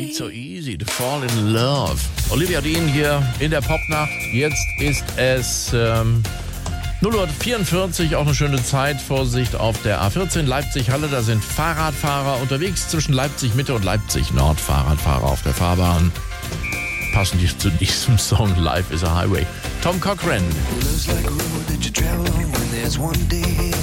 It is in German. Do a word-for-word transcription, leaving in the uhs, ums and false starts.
Ain't so easy to fall in love. Olivia Dean hier in der Popnacht. Jetzt ist es ähm, null Uhr vierundvierzig, auch eine schöne Zeit. Vorsicht auf der A vierzehn Leipzig-Halle. Da sind Fahrradfahrer unterwegs zwischen Leipzig-Mitte und Leipzig-Nord. Fahrradfahrer auf der Fahrbahn. Passend zu diesem Song Life is a Highway. Tom Cochrane.